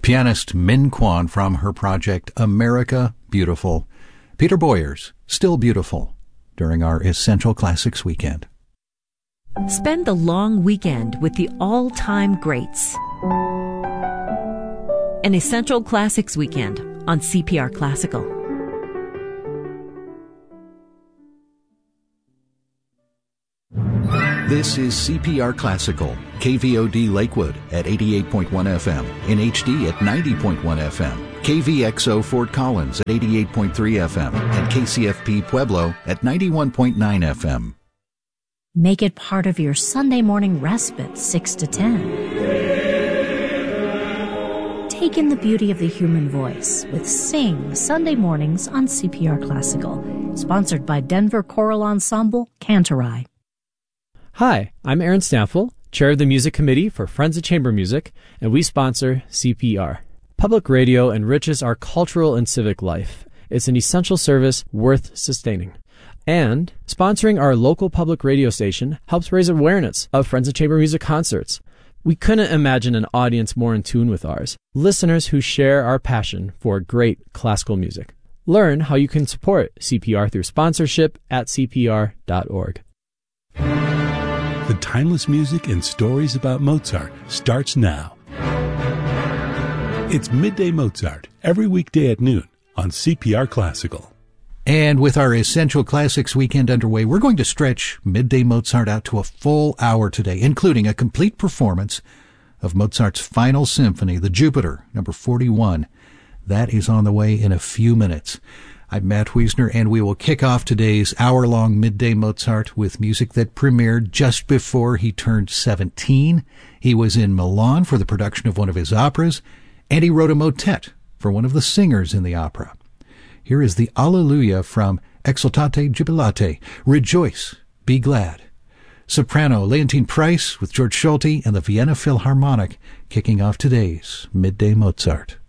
Pianist Min Kwon from her project America Beautiful. Peter Boyers, Still Beautiful, during our Essential Classics weekend. Spend the long weekend with the all-time greats. An Essential Classics weekend on CPR Classical. This is CPR Classical, KVOD Lakewood at 88.1 FM, in HD at 90.1 FM, KVXO Fort Collins at 88.3 FM, and KCFP Pueblo at 91.9 FM. Make it part of your Sunday morning respite, 6 to 10. Take in the beauty of the human voice with Sing Sunday mornings on CPR Classical, sponsored by Denver Choral Ensemble, Cantorai. Hi, I'm Aaron Stanfill, Chair of the Music Committee for Friends of Chamber Music, and we sponsor CPR. Public radio enriches our cultural and civic life. It's an essential service worth sustaining. And sponsoring our local public radio station helps raise awareness of Friends of Chamber Music concerts. We couldn't imagine an audience more in tune with ours, listeners who share our passion for great classical music. Learn how you can support CPR through sponsorship at cpr.org. The timeless music and stories about Mozart starts now. It's Midday Mozart, every weekday at noon on CPR Classical. And with our Essential Classics weekend underway, we're going to stretch Midday Mozart out to a full hour today, including a complete performance of Mozart's final symphony, the Jupiter, number 41. That is on the way in a few minutes. I'm Matt Wiesner, and we will kick off today's hour-long Midday Mozart with music that premiered just before he turned 17. He was in Milan for the production of one of his operas, and he wrote a motet for one of the singers in the opera. Here is the Alleluia from Exultate Jubilate, Rejoice, Be Glad. Soprano Leontine Price with George Schulte and the Vienna Philharmonic kicking off today's Midday Mozart.